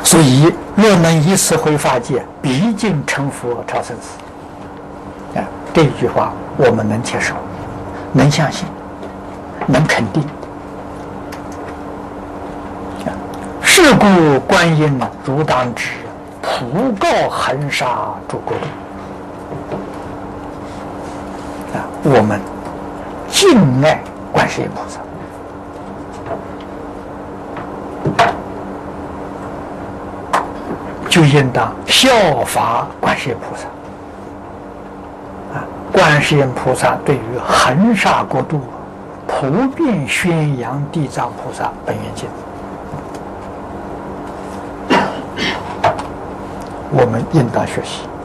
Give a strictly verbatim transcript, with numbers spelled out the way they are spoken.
所以，若能以此回法界，必竟成佛超生死。啊，这一句话我们能接受，能相信，能肯定。啊，是故观音如当知，普告恒沙诸国度。啊，我们敬爱观世音菩萨。就应当效法观世音菩萨啊！观世音菩萨对于恒沙国度普遍宣扬地藏菩萨本愿经，我们应当学习。